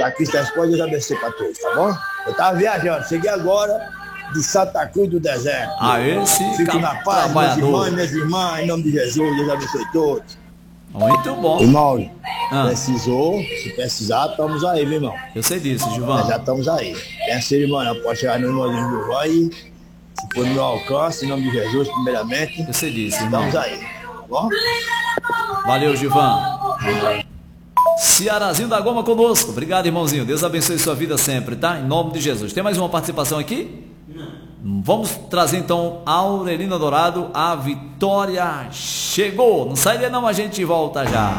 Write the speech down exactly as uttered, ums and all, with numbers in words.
Aqui está as coisas, Deus abençoe para todos, tá bom? Eu tava viajando, cheguei agora de Santa Cruz do Deserto. Ah, esse Fico na paz, meus irmãos, minhas irmãs, em nome de Jesus, Deus abençoe todos. Muito bom. Irmão, ah. precisou, se precisar, estamos aí, meu irmão. Eu sei disso, Gilvan. Nós já estamos aí. Tem a cerimônia, pode chegar no irmãozinho do Gilvan aí, se for no meu alcance, em nome de Jesus, primeiramente. Eu sei disso, irmão. Estamos aí, tá bom? Valeu, Gilvan. Cearazinho da Goma conosco. Obrigado, irmãozinho. Deus abençoe sua vida sempre, tá? Em nome de Jesus. Tem mais uma participação aqui? Não. Vamos trazer então a Aurelina Dourado. A vitória chegou. Não sai daí não, a gente volta já.